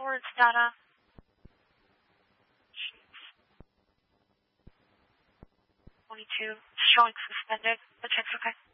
Forwards data. Sheets 22. Showing suspended. The check's okay.